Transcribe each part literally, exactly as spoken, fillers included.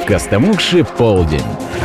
Костомукши полдень.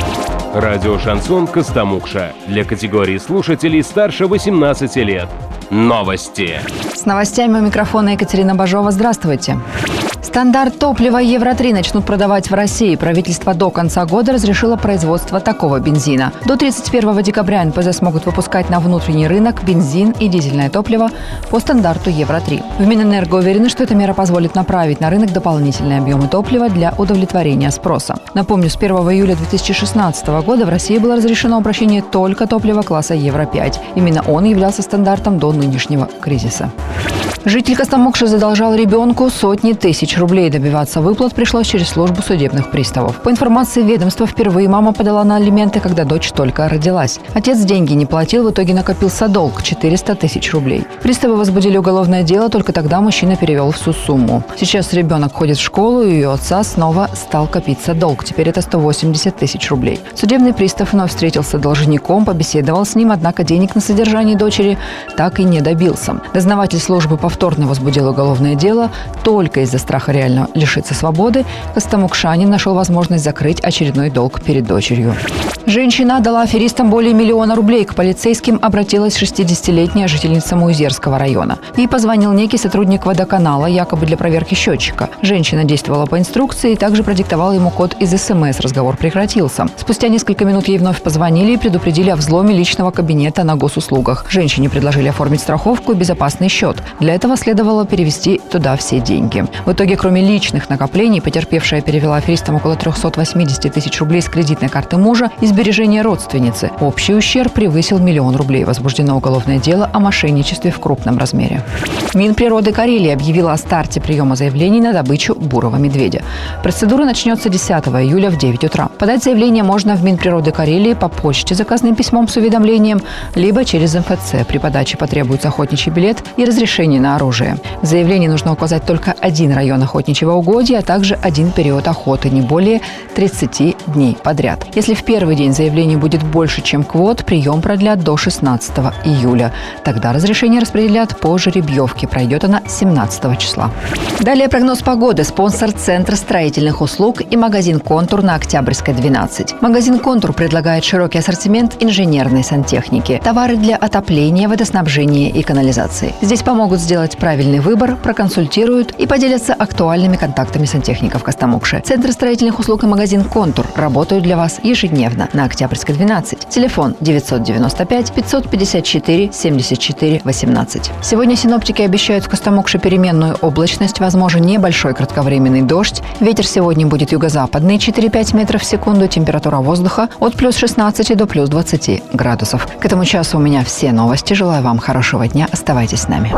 Радио «Шансон» Костомукша. Для категории слушателей старше восемнадцати лет. Новости. С новостями у микрофона Екатерина Бажова. Здравствуйте. Стандарт топлива евро три начнут продавать в России. Правительство до конца года разрешило производство такого бензина. До тридцать первого декабря эн пэ зэ смогут выпускать на внутренний рынок бензин и дизельное топливо по стандарту евро три. В Минэнерго уверены, что эта мера позволит направить на рынок дополнительные объемы топлива для удовлетворения спроса. Напомню, с первого июля две тысячи шестнадцатого года в России было разрешено обращение только топлива класса евро пять. Именно он являлся стандартом до нынешнего кризиса. Житель Костомукши задолжал ребенку сотни тысяч рублей. Добиваться выплат пришлось через службу судебных приставов. По информации ведомства, впервые мама подала на алименты, когда дочь только родилась. Отец деньги не платил, в итоге накопился долг – четыреста тысяч рублей. Приставы возбудили уголовное дело, только тогда мужчина перевел всю сумму. Сейчас ребенок ходит в школу, и у отца снова стал копиться долг. Теперь это сто восемьдесят тысяч рублей. Судебный пристав вновь встретился с должником, побеседовал с ним, однако денег на содержание дочери так и не добился. Дознаватель службы по повторно возбудил уголовное дело. Только из-за страха реально лишиться свободы костомукшанин нашел возможность закрыть очередной долг перед дочерью. Женщина дала аферистам более миллиона рублей. К полицейским обратилась шестидесятилетняя жительница Муизерского района. Ей позвонил некий сотрудник водоканала, якобы для проверки счетчика. Женщина действовала по инструкции и также продиктовала ему код из эс эм эс. Разговор прекратился. Спустя несколько минут ей вновь позвонили и предупредили о взломе личного кабинета на госуслугах. Женщине предложили оформить страховку и безопасный счет. Для этого следовало перевести туда все деньги. В итоге, кроме личных накоплений, потерпевшая перевела аферистам около триста восемьдесят тысяч рублей с кредитной карты мужа и сбережения родственницы. Общий ущерб превысил миллион рублей. Возбуждено уголовное дело о мошенничестве в крупном размере. Минприроды Карелии объявила о старте приема заявлений на добычу бурого медведя. Процедура начнется десятого июля в девять утра. Подать заявление можно в Минприроды Карелии по почте заказным письмом с уведомлением, либо через эм эф цэ. При подаче потребуется охотничий билет и разрешение на оружие. В заявлении нужно указать только один район охотничьего угодья, а также один период охоты, не более тридцати дней подряд. Если в первый день заявлений будет больше, чем квот, прием продлят до шестнадцатого июля. Тогда разрешение распределят по жеребьевке. Пройдет она семнадцатого числа. Далее прогноз погоды. Спонсор — Центр строительных услуг и магазин «Контур» на Октябрьской, двенадцать. Магазин «Контур» предлагает широкий ассортимент инженерной сантехники, товары для отопления, водоснабжения и канализации. Здесь помогут сделать правильный выбор, проконсультируют и поделятся актуальными контактами сантехников Костомукши. Центр строительных услуг и магазин «Контур» работают для вас ежедневно на Октябрьской, двенадцать. Телефон девятьсот девяносто пять пятьсот пятьдесят четыре семьдесят четыре восемнадцать. Сегодня синоптики обещают в Костомукши переменную облачность, возможен небольшой кратковременный дождь. Ветер сегодня будет юго-западный, четыре-пять метров в секунду. Температура воздуха от плюс шестнадцати до плюс двадцати градусов. К этому часу у меня все новости. Желаю вам хорошего дня. Оставайтесь с нами.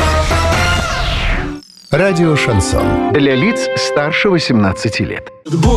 Радио «Шансон». Для лиц старше восемнадцати лет.